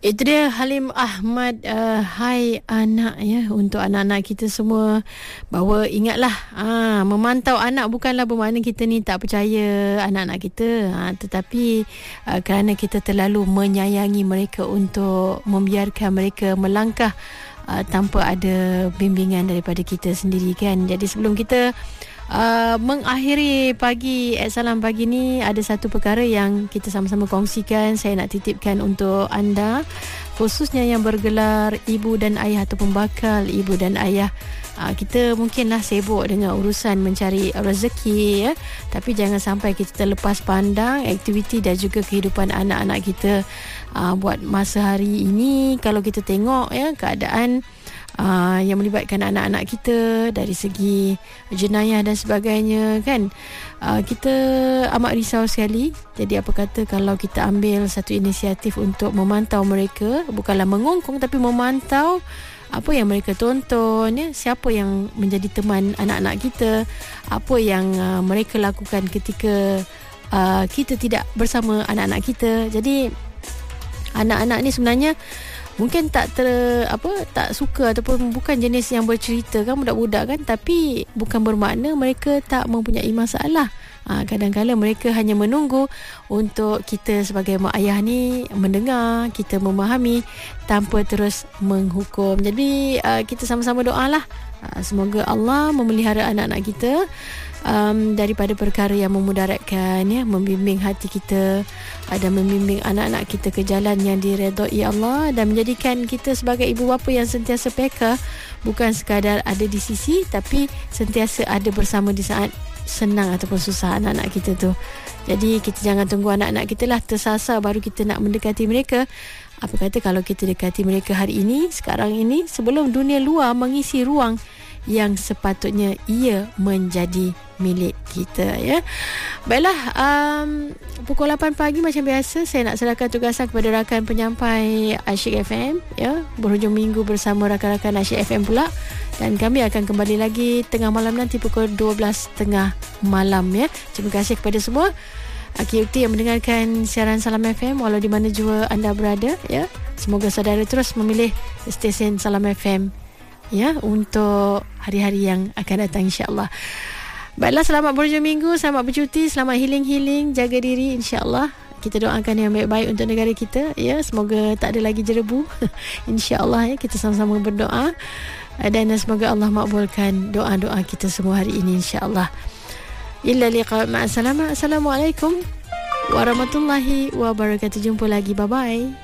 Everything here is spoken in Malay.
Itu dia Halim Ahmad. Hai anak ya, untuk anak-anak kita semua, bahawa ingatlah, memantau anak bukanlah bermakna kita ni tak percaya anak-anak kita, tetapi kerana kita terlalu menyayangi mereka untuk membiarkan mereka melangkah tanpa ada bimbingan daripada kita sendiri kan. Jadi sebelum kita mengakhiri pagi Salam Pagi ni, ada satu perkara yang kita sama-sama kongsikan. Saya nak titipkan untuk anda, khususnya yang bergelar ibu dan ayah ataupun bakal ibu dan ayah. Kita mungkinlah sibuk dengan urusan mencari rezeki ya, tapi jangan sampai kita terlepas pandang aktiviti dan juga kehidupan anak-anak kita. Buat masa hari ini, kalau kita tengok ya keadaan yang melibatkan anak-anak kita dari segi jenayah dan sebagainya kan, kita amat risau sekali. Jadi apa kata kalau kita ambil satu inisiatif untuk memantau mereka, bukanlah mengongkong tapi memantau apa yang mereka tonton ya, siapa yang menjadi teman anak-anak kita, apa yang mereka lakukan ketika kita tidak bersama anak-anak kita. Jadi anak-anak ni sebenarnya mungkin tak suka ataupun bukan jenis yang bercerita kan, budak-budak kan, tapi bukan bermakna mereka tak mempunyai masalah. Kadang-kadang mereka hanya menunggu untuk kita sebagai mak ayah ni mendengar, kita memahami tanpa terus menghukum. Jadi kita sama-sama doalah, semoga Allah memelihara anak-anak kita daripada perkara yang memudaratkan ya, membimbing hati kita dan membimbing anak-anak kita ke jalan yang diredai Allah, dan menjadikan kita sebagai ibu bapa yang sentiasa peka, bukan sekadar ada di sisi, tapi sentiasa ada bersama di saat senang ataupun susah anak-anak kita tu. Jadi kita jangan tunggu anak-anak kita lah tersasar baru kita nak mendekati mereka. Apa kata kalau kita dekati mereka hari ini, sekarang ini, sebelum dunia luar mengisi ruang yang sepatutnya ia menjadi milik kita ya. Baiklah, pukul 8 pagi macam biasa saya nak serahkan tugasan kepada rakan penyampai Asyik FM ya, berhujung minggu bersama rakan-rakan Asyik FM pula, dan kami akan kembali lagi tengah malam nanti pukul 12.30 malam ya. Terima kasih kepada semua QT yang mendengarkan siaran Salam FM walau di mana jua anda berada ya. Semoga saudara terus memilih stesen Salam FM ya, untuk hari-hari yang akan datang insya-Allah. Baiklah, selamat berhujung minggu, selamat bercuti, selamat healing, jaga diri insya-Allah. Kita doakan yang baik-baik untuk negara kita ya, semoga tak ada lagi jerebu insya-Allah ya. Kita sama-sama berdoa dan semoga Allah makbulkan doa-doa kita semua hari ini insya-Allah. Illa liqa, ma'assalamah. Assalamualaikum warahmatullahi wabarakatuh. Jumpa lagi, bye-bye.